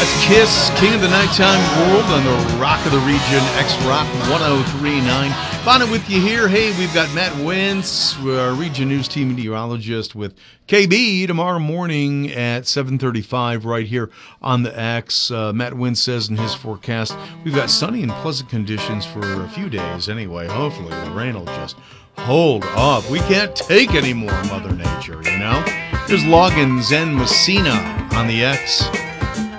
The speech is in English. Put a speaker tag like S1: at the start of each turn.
S1: That's Kiss, King of the Nighttime World on the Rock of the Region, X-Rock 1039. Bonnet with you here. Hey, we've got Matt Wentz, our Region News team meteorologist with KB tomorrow morning at 7:35 right here on the X. Matt Wentz says in his forecast, we've got sunny and pleasant conditions for a few days anyway. Hopefully the rain will just hold up. We can't take any more Mother Nature, you know? There's Loggins and Messina on the X.